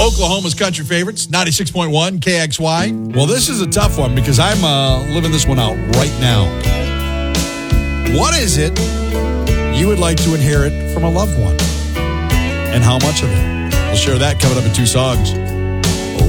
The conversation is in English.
Oklahoma's country favorites, 96.1 KXY. Well, this is a tough one because I'm living this one out right now. What is it you would like to inherit from a loved one? And how much of it? We'll share that coming up in 2 songs.